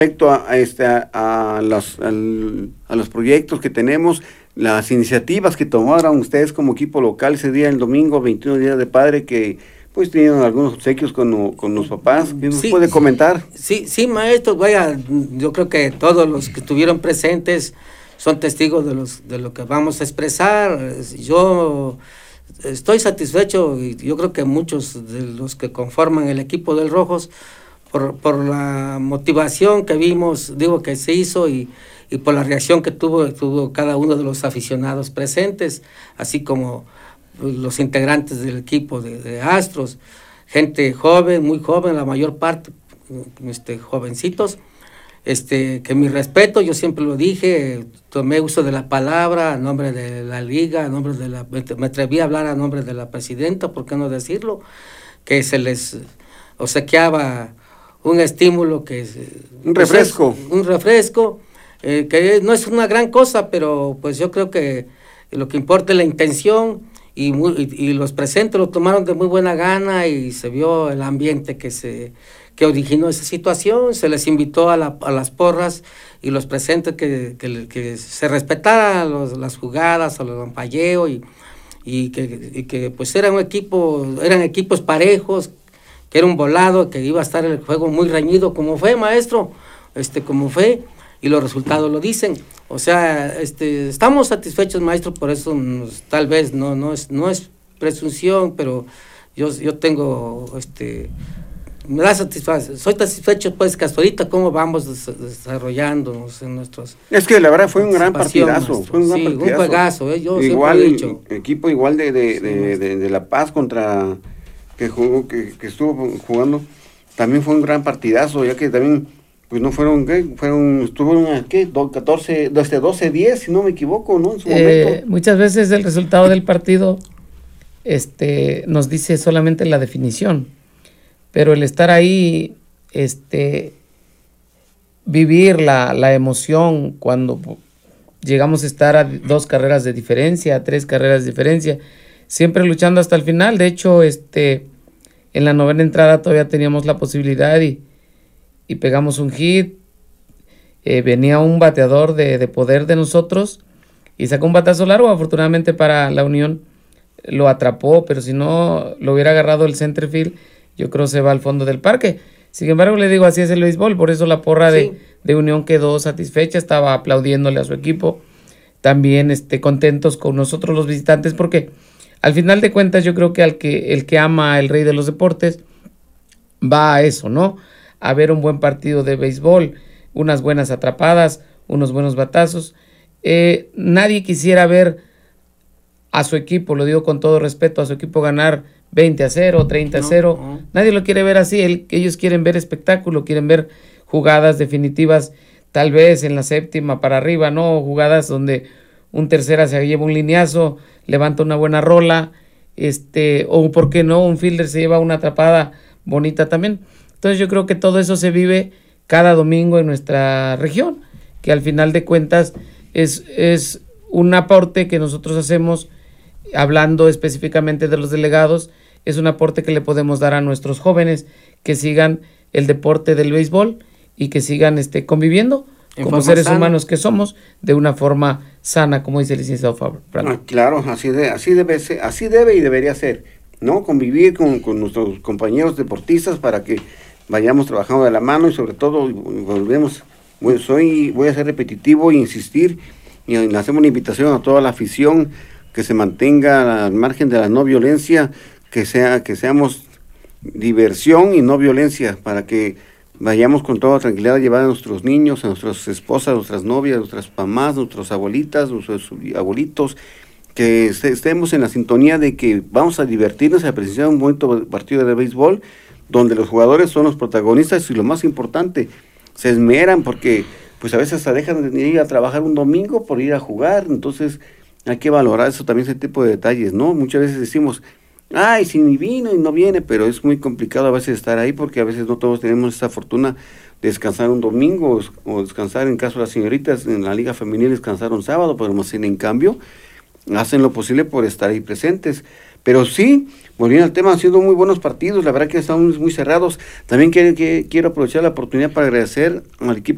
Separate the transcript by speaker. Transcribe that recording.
Speaker 1: respecto a los proyectos que tenemos, las iniciativas que tomaron ustedes como equipo local ese día, el domingo, 21 días de padre, que pues tenían algunos obsequios con los papás. ¿Qué nos puede comentar?
Speaker 2: Sí, maestro, vaya, yo creo que todos los que estuvieron presentes son testigos de lo que vamos a expresar. Yo estoy satisfecho, y yo creo que muchos de los que conforman el equipo del Rojos, por la motivación que vimos, que se hizo, y por la reacción que tuvo cada uno de los aficionados presentes, así como los integrantes del equipo de Astros, gente joven, muy joven, la mayor parte, jovencitos, que mi respeto, yo siempre lo dije, tomé uso de la palabra a nombre de la liga, me atreví a hablar a nombre de la presidenta, ¿por qué no decirlo? Que se les obsequiaba un estímulo,
Speaker 1: un refresco,
Speaker 2: que no es una gran cosa, pero pues yo creo que lo que importa es la intención, y los presentes lo tomaron de muy buena gana, y se vio el ambiente que originó esa situación. Se les invitó a las porras, y los presentes que se respetaran las jugadas, o los lampalleo, y que pues eran equipos parejos, que era un volado, que iba a estar el juego muy reñido, como fue, maestro, como fue, y los resultados lo dicen. O sea, estamos satisfechos, maestro, por eso tal vez no es presunción, pero yo tengo, me da satisfacción, soy satisfecho, pues, que hasta ahorita cómo vamos desarrollándonos en nuestros...
Speaker 1: Es que la verdad fue un gran partidazo, maestro.
Speaker 2: Un juegazo, yo
Speaker 1: igual,
Speaker 2: siempre he dicho.
Speaker 1: Equipo igual de La Paz contra... que estuvo jugando, también fue un gran partidazo, ya que también, pues no estuvieron 12-10, si no me equivoco, ¿no? En su momento.
Speaker 3: Muchas veces el resultado del partido nos dice solamente la definición, pero el estar ahí, vivir la emoción cuando llegamos a estar a 2 carreras de diferencia, a 3 carreras de diferencia, siempre luchando hasta el final. De hecho, en la 9ª entrada todavía teníamos la posibilidad y pegamos un hit. Venía un bateador de poder de nosotros y sacó un batazo largo. Afortunadamente para la Unión lo atrapó, pero si no lo hubiera agarrado el centerfield, yo creo se va al fondo del parque. Sin embargo, le digo, así es el béisbol, por eso la porra de Unión quedó satisfecha, estaba aplaudiéndole a su equipo, también contentos con nosotros los visitantes, porque al final de cuentas yo creo que el que ama el rey de los deportes va a eso, ¿no? A ver un buen partido de béisbol, unas buenas atrapadas, unos buenos batazos. Nadie quisiera ver a su equipo, lo digo con todo respeto, a su equipo ganar 20-0, 30-0. No. Nadie lo quiere ver así. Ellos quieren ver espectáculo, quieren ver jugadas definitivas, tal vez en la 7ª para arriba, ¿no? Jugadas donde un tercera se lleva un lineazo, levanta una buena rola, o por qué no, un fielder se lleva una atrapada bonita también. Entonces yo creo que todo eso se vive cada domingo en nuestra región, que al final de cuentas es un aporte que nosotros hacemos, hablando específicamente de los delegados, es un aporte que le podemos dar a nuestros jóvenes que sigan el deporte del béisbol y que sigan conviviendo como seres humanos que somos, de una forma sana, como dice el licenciado Fabro.
Speaker 1: Claro, así debe ser, así debe y debería ser, ¿no? Convivir con nuestros compañeros deportistas para que vayamos trabajando de la mano, y sobre todo voy a ser repetitivo e insistir, y hacemos una invitación a toda la afición que se mantenga al margen de la no violencia, que seamos diversión y no violencia, para que vayamos con toda tranquilidad a llevar a nuestros niños, a nuestras esposas, a nuestras novias, a nuestras mamás, a nuestras abuelitas, a nuestros abuelitos, que estemos en la sintonía de que vamos a divertirnos, a presenciar un buen partido de béisbol, donde los jugadores son los protagonistas y lo más importante, se esmeran, porque pues a veces hasta dejan de ir a trabajar un domingo por ir a jugar. Entonces hay que valorar eso también, ese tipo de detalles, ¿no? Muchas veces decimos, ay, si ni vino y no viene, pero es muy complicado a veces estar ahí, porque a veces no todos tenemos esa fortuna de descansar un domingo, o descansar, en caso de las señoritas en la liga femenil, descansar un sábado, pero más en cambio hacen lo posible por estar ahí presentes. Pero sí, volviendo al tema, han sido muy buenos partidos, la verdad que estamos muy cerrados. También quiero aprovechar la oportunidad para agradecer al equipo